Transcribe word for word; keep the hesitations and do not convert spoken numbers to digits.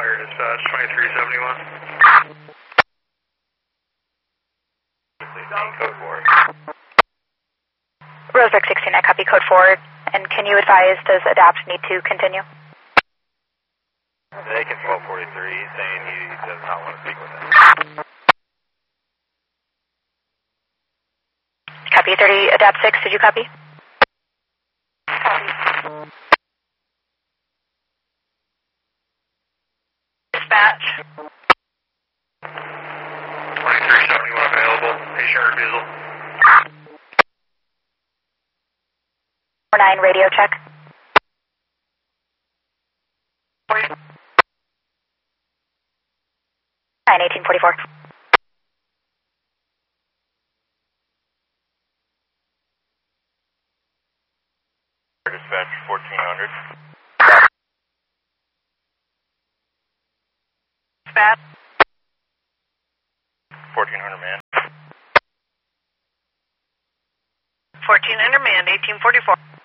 Fire dispatch, twenty-three seventy-one. Code four. Roseburg sixteen, I copy code four. And can you advise, does ADAPT need to continue? They can twelve forty-three, he's saying he does not want to speak with him. Copy thirty, ADAPT six, did you copy? Dispatch. twenty-three seventy-one available, patient refusal. four nine, radio check. nine eighteen forty-four. Dispatch, fourteen hundred. Dispatch. fourteen hundred man. fourteen hundred man, eighteen forty-four.